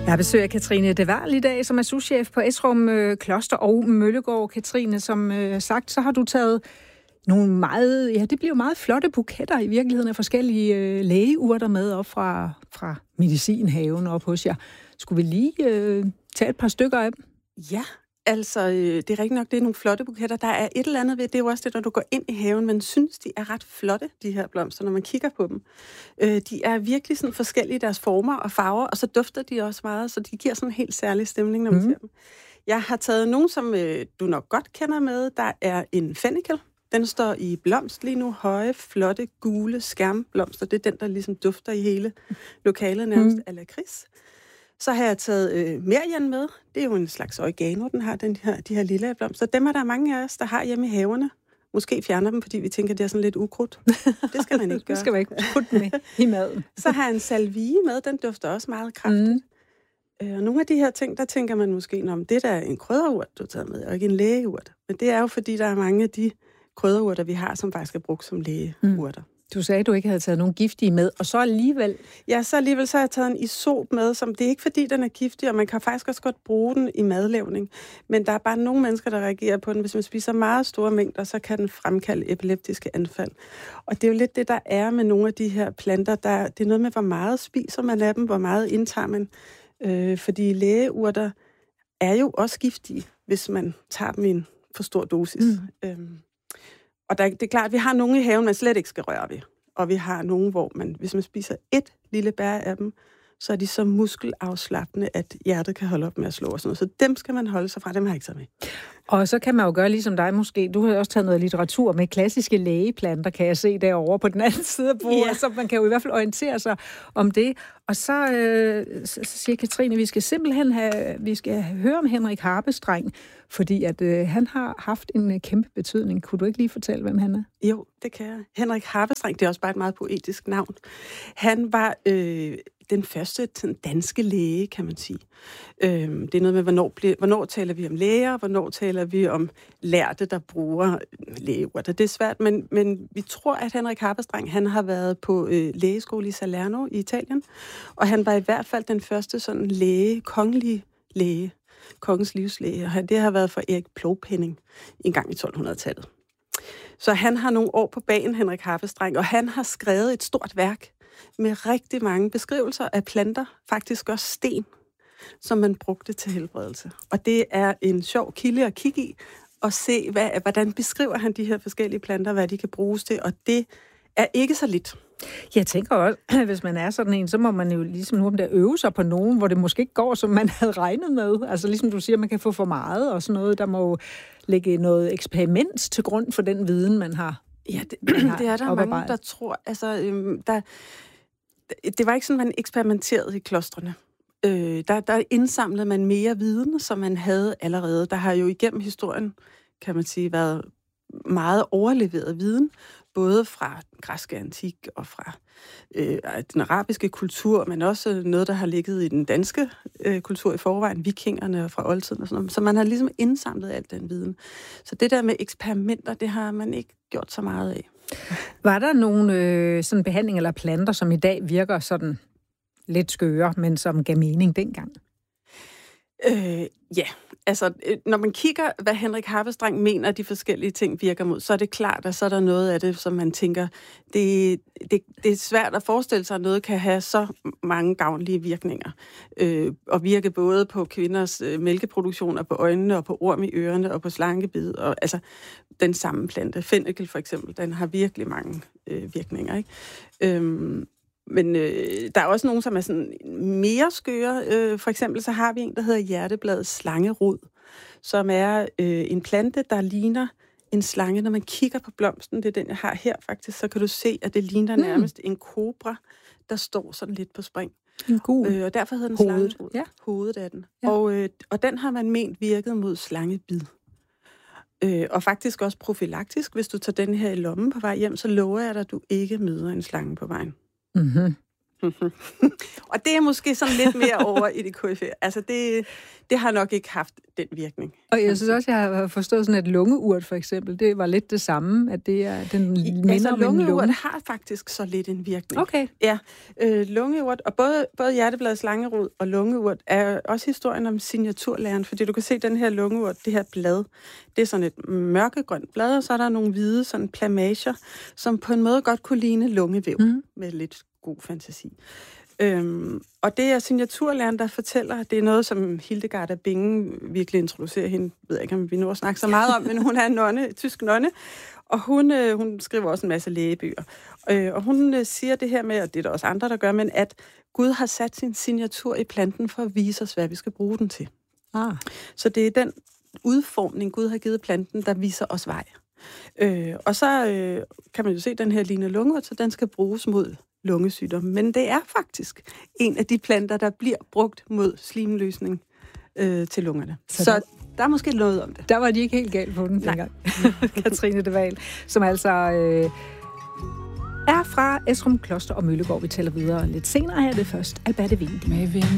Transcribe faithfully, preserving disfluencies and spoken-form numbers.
Jeg besøger Katrine De Waal i dag, som er souschef på Esrum øh, Kloster og Møllegård. Katrine, som øh, sagt, så har du taget nogle meget, ja, det bliver meget flotte buketter i virkeligheden af forskellige øh, lægeurter med op fra, fra medicinhaven op hos jer. Skulle vi lige øh, tage et par stykker af dem? Ja, altså øh, det er rigtigt nok, det er nogle flotte buketter. Der er et eller andet ved, det er jo også det, når du går ind i haven, man synes, de er ret flotte, de her blomster, når man kigger på dem. Øh, de er virkelig sådan forskellige i deres former og farver, og så dufter de også meget, så de giver sådan en helt særlig stemning, når man mm. ser dem. Jeg har taget nogle, som øh, du nok godt kender med. Der er en fennikel. Den står i blomst lige nu. Høje, flotte, gule skærmblomster. Det er den, der ligesom dufter i hele lokalet, nærmest mm. a lakrids. Så har jeg taget øh, merian med. Det er jo en slags oregano, den har, den her, de her lille blomster. Dem er der mange af os, der har hjemme i haverne. Måske fjerner dem, fordi vi tænker, det er sådan lidt ukrudt. Det skal man ikke gøre. Det skal man ikke putte med i maden. Så har jeg en salvie med. Den dufter også meget kraftigt. Mm. Og nogle af de her ting, der tænker man måske, om det der er en krydderurt, du har taget med, og ikke en lægeurt. Men det er jo, fordi der er mange af de krydderurter, vi har, som faktisk er brugt som lægeurter. Mm. Du sagde, at du ikke havde taget nogen giftige med, og så alligevel... Ja, så alligevel så har jeg taget en isop med, som det er ikke fordi, den er giftig, og man kan faktisk også godt bruge den i madlavning. Men der er bare nogle mennesker, der reagerer på den. Hvis man spiser meget store mængder, så kan den fremkalde epileptiske anfald. Og det er jo lidt det, der er med nogle af de her planter. Der, det er noget med, hvor meget spiser man af dem, hvor meget indtager man. Øh, fordi lægeurter er jo også giftige, hvis man tager dem i en for stor dosis. Mm. Øhm, Og der, det er klart, at vi har nogle i haven, man slet ikke skal røre ved. Og vi har nogle, hvor man, hvis man spiser et lille bær af dem, så er de så muskelafslappende, at hjertet kan holde op med at slå og sådan noget. Så dem skal man holde sig fra, dem har jeg ikke taget med. Og så kan man jo gøre ligesom dig måske. Du har også taget noget litteratur med klassiske lægeplanter, kan jeg se derovre på den anden side af bordet. Ja. Så man kan jo i hvert fald orientere sig om det. Og så, øh, så siger Katrine, vi skal simpelthen have, vi skal høre om Henrik Harpestreng, fordi at øh, han har haft en øh, kæmpe betydning. Kunne du ikke lige fortælle, hvem han er? Jo, det kan jeg. Henrik Harpestreng, det er også bare et meget poetisk navn. Han var øh, den første danske læge, kan man sige. Øh, det er noget med, hvornår, bliver, hvornår taler vi om læger, hvornår taler vi om lærte, der bruger lægeurter. Det er svært, men, men vi tror, at Henrik Harpestreng, han har været på øh, lægeskole i Salerno i Italien, og han var i hvert fald den første sådan læge, kongelige læge, kongens livslæge, og det har været for Erik Plovpenning en gang i tolv-hundrede-tallet. Så han har nogle år på bagen, Henrik Harpestreng, og han har skrevet et stort værk med rigtig mange beskrivelser af planter, faktisk også sten, som man brugte til helbredelse. Og det er en sjov kilde at kigge i og se, hvad, hvordan beskriver han de her forskellige planter, hvad de kan bruges til, og det er ikke så lidt. Jeg tænker også, at hvis man er sådan en, så må man jo ligesom nu om der øve sig på nogen, hvor det måske ikke går, som man havde regnet med. Altså ligesom du siger, man kan få for meget og sådan noget. Der må jo lægge noget eksperiment til grund for den viden, man har. Ja, det, har det er der oparbejdet. Mange, der tror. Altså, øhm, der, det var ikke sådan, man eksperimenterede i klostrene. Øh, der, der indsamlede man mere viden, som man havde allerede. Der har jo igennem historien, kan man sige, været meget overleveret viden, både fra den græske antik og fra øh, den arabiske kultur, men også noget, der har ligget i den danske øh, kultur i forvejen, vikingerne fra oldtiden og sådan noget. Så man har ligesom indsamlet al den viden. Så det der med eksperimenter, det har man ikke gjort så meget af. Var der nogle øh, sådan behandling eller planter, som i dag virker sådan lidt skøre, men som gav mening dengang? Øh, ja, altså når man kigger, hvad Henrik Harpestreng mener, at de forskellige ting virker mod, så er det klart, at så er der noget af det, som man tænker, det, det, det er svært at forestille sig, at noget kan have så mange gavnlige virkninger. Øh, og virke både på kvinders øh, mælkeproduktion, og på øjnene, og på orm i ørerne, og på slangebid, og altså den samme plante. Fennikel for eksempel, den har virkelig mange øh, virkninger, ikke? Øhm, Men øh, der er også nogen, som er sådan mere skøre. Øh, for eksempel så har vi en, der hedder hjertebladet slangerod, som er øh, en plante, der ligner en slange. Når man kigger på blomsten, det er den, jeg har her faktisk, så kan du se, at det ligner nærmest en kobra, der står sådan lidt på spring. En gul. Øh, og derfor hedder den Hovedet. slangerod. Ja. Hovedet af den. Ja. Og, øh, og den har man ment virket mod slangebid. Øh, og faktisk også profylaktisk. Hvis du tager den her i lommen på vej hjem, så lover jeg dig, at du ikke møder en slange på vejen. Mm-hmm. Og det er måske sådan lidt mere over i det K F. Altså, det, det har nok ikke haft den virkning. Og jeg synes også, jeg har forstået sådan, at lungeurt for eksempel, det var lidt det samme, at det er, den minder altså, om en lunge. lungeurt har faktisk så lidt en virkning. Okay. Ja, øh, lungeurt, og både, både hjertebladets slangerod og lungeurt er også historien om signaturlæren, fordi du kan se den her lungeurt, det her blad, det er sådan et mørkegrønt blad, og så er der nogle hvide sådan plamager, som på en måde godt kunne ligne lungevæv mm. med lidt god fantasi. Øhm, og det er signaturlæren, der fortæller, det er noget, som Hildegard af Bingen virkelig introducerer hende, ved jeg ikke, om vi nu snakker så meget om, men hun er en nonne, tysk nonne, og hun, øh, hun skriver også en masse lægebøger. Øh, og hun øh, siger det her med, og det er der også andre, der gør, men at Gud har sat sin signatur i planten for at vise os, hvad vi skal bruge den til. Ah. Så det er den udformning, Gud har givet planten, der viser os vej. Øh, og så øh, kan man jo se den her line lungeurt, så den skal bruges mod lungesygdom. Men det er faktisk en af de planter, der bliver brugt mod slimløsning øh, til lungerne. Så, så der er måske noget om det. Der var de ikke helt galt på den dengang. Katrine de Waal, som altså øh, er fra Esrum Kloster og Møllegård. Vi taler videre lidt senere her. Det først Alberte Wind.